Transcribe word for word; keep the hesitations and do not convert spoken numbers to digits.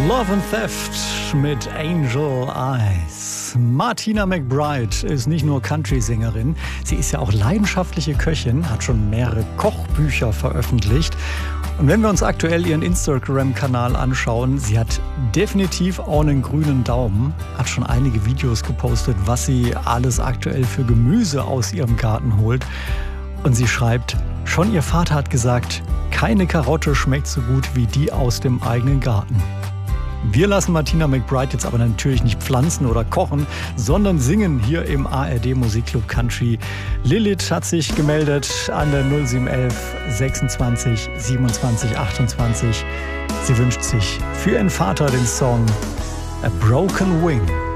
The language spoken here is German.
Love and Theft mit Angel Eyes. Martina McBride ist nicht nur Country-Sängerin, sie ist ja auch leidenschaftliche Köchin, hat schon mehrere Kochbücher veröffentlicht. Und wenn wir uns aktuell ihren Instagram-Kanal anschauen, sie hat definitiv auch einen grünen Daumen, hat schon einige Videos gepostet, was sie alles aktuell für Gemüse aus ihrem Garten holt. Und sie schreibt, schon ihr Vater hat gesagt, keine Karotte schmeckt so gut wie die aus dem eigenen Garten. Wir lassen Martina McBride jetzt aber natürlich nicht pflanzen oder kochen, sondern singen hier im A R D Musikclub Country. Lilith hat sich gemeldet an der null sieben elf sechsundzwanzig siebenundzwanzig achtundzwanzig. Sie wünscht sich für ihren Vater den Song A Broken Wing.